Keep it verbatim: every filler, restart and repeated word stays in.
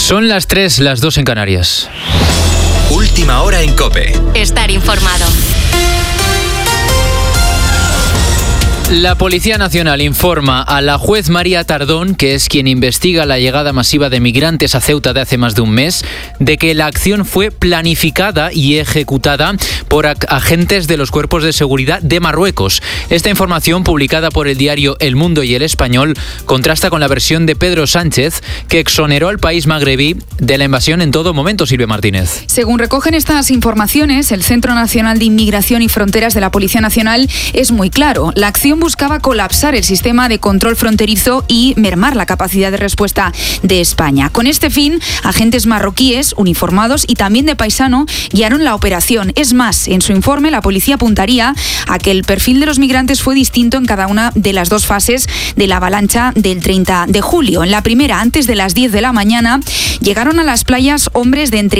Son las tres, las dos en Canarias. Última hora en COPE. Estar informado. La Policía Nacional informa a la juez María Tardón, que es quien investiga la llegada masiva de migrantes a Ceuta de hace más de un mes, de que la acción fue planificada y ejecutada por agentes de los cuerpos de seguridad de Marruecos. Esta información, publicada por el diario El Mundo y El Español, contrasta con la versión de Pedro Sánchez, que exoneró al país magrebí de la invasión en todo momento. Silvia Martínez. Según recogen estas informaciones, el Centro Nacional de Inmigración y Fronteras de la Policía Nacional es muy claro. La acción buscaba colapsar el sistema de control fronterizo y mermar la capacidad de respuesta de España. Con este fin, agentes marroquíes, uniformados y también de paisano, guiaron la operación. Es más, en su informe, la policía apuntaría a que el perfil de los migrantes fue distinto en cada una de las dos fases de la avalancha del treinta de julio. En la primera, antes de las diez de la mañana, llegaron a las playas hombres de entre